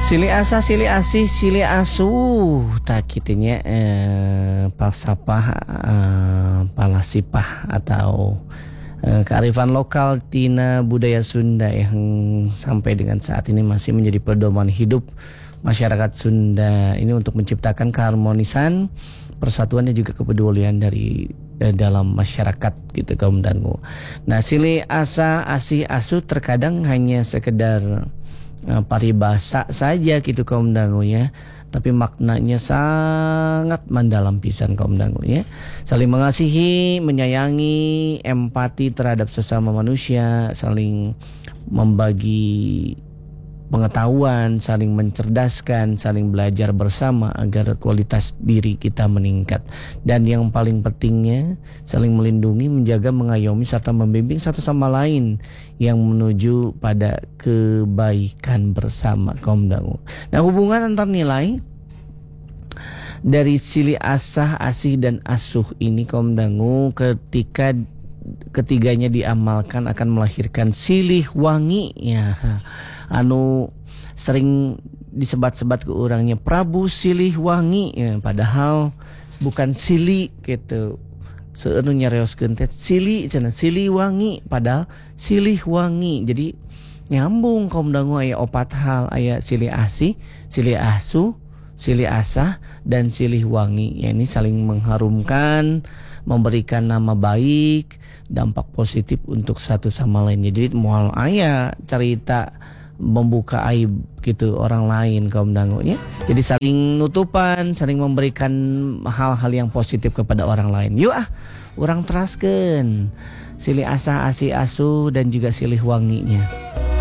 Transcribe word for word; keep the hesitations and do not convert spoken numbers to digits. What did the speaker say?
Silih asa, silih asih, silih asuh. Tak kitanya eh, falsafah eh, palasipah atau eh, kearifan lokal tina budaya Sunda yang sampai dengan saat ini masih menjadi pedoman hidup masyarakat Sunda. Ini untuk menciptakan keharmonisan, persatuan dan juga kepedulian dari eh, dalam masyarakat gitu kaum dangu. Nah, silih asa, asih, asuh terkadang hanya sekedar Nah, paribasa saja gitu kaum dangunya, tapi maknanya sangat mendalam pisan kaum dangunya. Saling mengasihi, menyayangi, empati terhadap sesama manusia, saling membagi pengetahuan, saling mencerdaskan, saling belajar bersama agar kualitas diri kita meningkat. Dan yang paling pentingnya, saling melindungi, menjaga, mengayomi, serta membimbing satu sama lain yang menuju pada kebaikan bersama kaum dangu. Nah, hubungan antar nilai dari silih asah, asih, dan asuh ini kaum dangu ketika ketiganya diamalkan akan melahirkan silih wangi ya, anu sering disebat-sebat ke orangnya Prabu Silih Wangi ya, padahal bukan Sili gitu. Seueur nyareoskeun teh Sili cenah Silih Wangi padahal Silih Wangi. Jadi nyambung kaum dangu aya opat hal, aya silih asih, silih asuh, silih asah, dan silih wangi. Ya, ini saling mengharumkan, memberikan nama baik, dampak positif untuk satu sama lainnya. Jadi moal aya cerita membuka aib gitu orang lain kaum dangunya. Jadi saling nutupan, saling memberikan hal-hal yang positif kepada orang lain. Yuk ah, orang teraskeun silih asah, asih, asuh, dan juga silih wanginya.